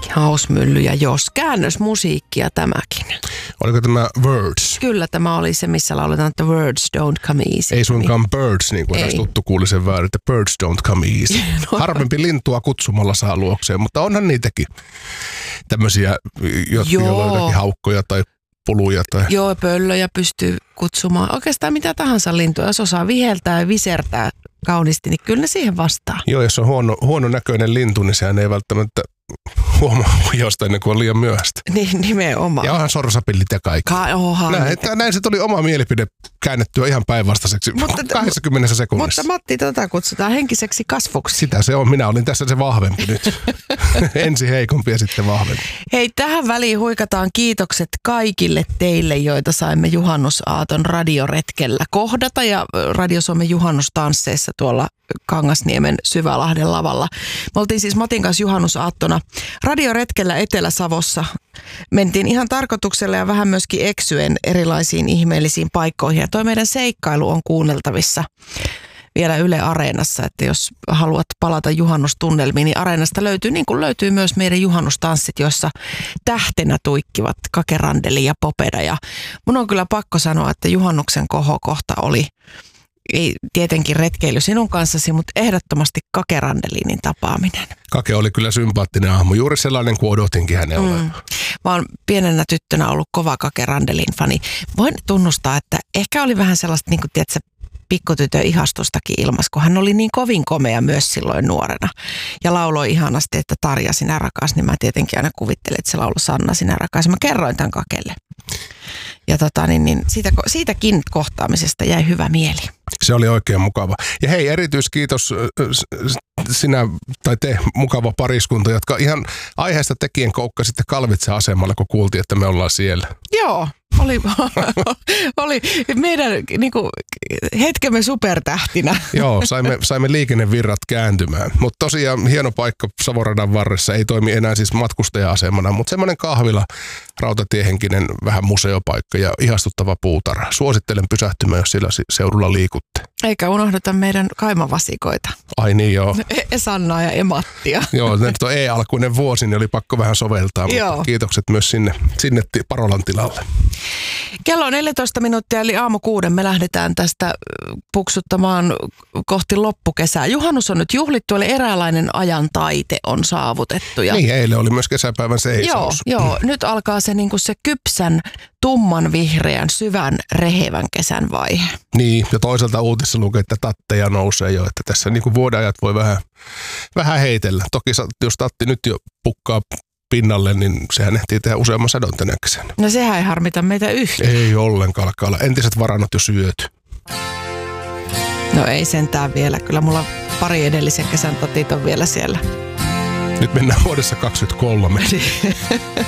Hausmylly ja Jos. Käännösmusiikkia tämäkin. Oliko tämä Words? Kyllä tämä oli se, missä lauletaan, että words don't come easy. Ei suinkaan birds, niin kuin eräs tuttu kuuli sen väärin, että birds don't come easy. Harvempi lintua kutsumalla saa luokseen, mutta onhan niitäkin tämmöisiä, joitakin haukkoja tai puluja. Tai... Joo, pöllöjä pystyy kutsumaan. Oikeastaan mitä tahansa lintua, jos osaa viheltää ja visertää kauniisti, niin kyllä ne siihen vastaa. Joo, jos on huono näköinen lintu, niin sehän ei välttämättä huomaa jostain ennen kuin on liian myöhäistä. Niin, nimenomaan. Ja onhan sorsapillit ja kaikki. Näin se tuli oma mielipide käännettyä ihan päinvastaiseksi 80 sekunnissa. Mutta Matti, kutsutaan henkiseksi kasvuksi. Sitä se on. Minä olin tässä se vahvempi nyt. Ensin heikompi ja sitten vahvempi. Hei, tähän väliin huikataan kiitokset kaikille teille, joita saimme juhannusaaton radioretkellä kohdata ja Radio Suomen juhannustansseissa tuolla Kangasniemen Syvälahden lavalla. Me oltiin siis Matin kanssa juhannusaattona radioretkellä Etelä-Savossa. Mentiin ihan tarkoituksella ja vähän myöskin eksyen erilaisiin ihmeellisiin paikkoihin. Ja toi meidän seikkailu on kuunneltavissa vielä Yle Areenassa, että jos haluat palata juhannustunnelmiin, niin Areenasta löytyy, niin kuin löytyy myös meidän juhannustanssit, joissa tähtenä tuikkivat Kake Randeli ja Popeda. Ja mun on kyllä pakko sanoa, että juhannuksen kohokohta oli ei tietenkin retkeily sinun kanssasi, mutta ehdottomasti Kake Randelinin tapaaminen. Kake oli kyllä sympaattinen hahmo, juuri sellainen kuin odotinkin hänen olevan. Mä oon pienenä tyttönä ollut kova Kake Randelin fani. Voin tunnustaa, että ehkä oli vähän sellaista, niin kuin tiedätkö, pikkutytön ihastustakin ilmassa, kun hän oli niin kovin komea myös silloin nuorena. Ja lauloi ihanasti, että Tarja, sinä rakas, niin mä tietenkin aina kuvittelin, että se laulu Sanna, sinä rakas. Mä kerroin tämän Kakelle. Ja siitäkin kohtaamisesta jäi hyvä mieli. Se oli oikein mukava. Ja hei, erityiskiitos sinä tai te, mukava pariskunta, jotka ihan aiheesta tekien koukkasitte Kalvitsan asemalla, kun kuultiin, että me ollaan siellä. Joo, oli meidän niin kuin, hetkemme supertähtinä. Joo, saimme liikennevirrat kääntymään. Mutta tosiaan hieno paikka Savoradan varressa, ei toimi enää siis matkustaja-asemana, mutta semmoinen kahvila, rautatiehenkinen vähän museopaikka ja ihastuttava puutarha. Suosittelen pysähtymään, jos sillä seudulla liikutte. Eikä unohdeta meidän kaimavasikoita. Ai niin, joo. Esannaa ja Emattia. Joo, nyt on E-alkuinen vuosi, niin oli pakko vähän soveltaa, mutta kiitokset myös sinne Parolan tilalle. Kello on 14 minuuttia, eli aamu 6. Me lähdetään tästä puksuttamaan kohti loppukesää. Juhannus on nyt juhlittu, eli eräänlainen ajan taite on saavutettu. Ja niin, eilen oli myös kesäpäivän seisous. Joo, nyt alkaa se, niin kuin se kypsän, tumman vihreän, syvän, rehevän kesän vaihe. Niin, ja toisaalta uutissa lukee, että tatteja nousee jo, että tässä niin kuin vuodenajat voi vähän heitellä. Toki jos tatti nyt jo pukkaa pinnalle, niin sehän ehtii tehdä useamman sadon tänä kesänä. No sehän ei harmita meitä yhtään. Ei ollenkaan, alkaa olla entiset varannot jo syöty. No ei sentään vielä. Kyllä mulla pari edellisen kesän tatit on vielä siellä. Nyt mennään vuodessa 2023.